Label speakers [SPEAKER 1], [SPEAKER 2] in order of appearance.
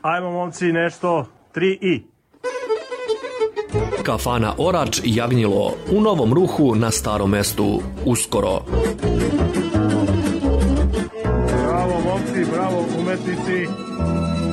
[SPEAKER 1] Ajmo momci nešto, 3 i.
[SPEAKER 2] Kafana Orač i Jagnjilo u novom ruhu na Starom mestu uskoro.
[SPEAKER 1] Bravo momci, bravo umetnici.